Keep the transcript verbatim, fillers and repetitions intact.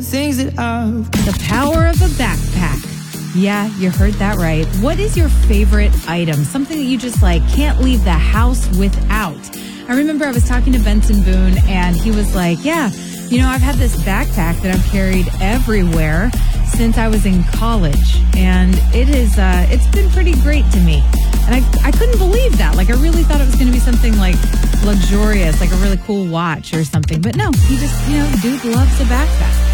things that I've The power of a backpack. Yeah, you heard that right. What is your favorite item? Something that you just like can't leave the house without. I remember I was talking to Benson Boone and he was like, yeah, you know, I've had this backpack that I've carried everywhere since I was in college. And it is, uh, it's been pretty great to me. And I, I couldn't believe that. Like, I really thought it was going to be something like luxurious, like a really cool watch or something. But no, he just, you know, dude loves a backpack.